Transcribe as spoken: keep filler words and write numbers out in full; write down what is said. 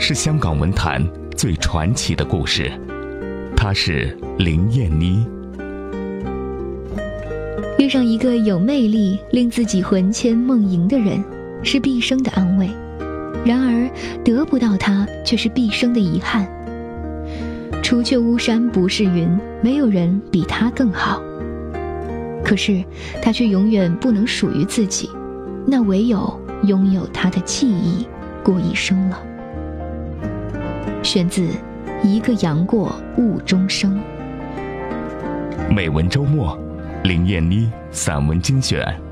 是香港文坛最传奇的故事，她是林燕妮。 遇上一个有魅力、令自己魂牵梦萦的人，是毕生的安慰；然而得不到他，却是毕生的遗憾。除却巫山不是云，没有人比他更好。可是他却永远不能属于自己，那唯有拥有他的记忆过一生了。选自《一个杨过误终生》。 美文周末，林燕妮散文精选。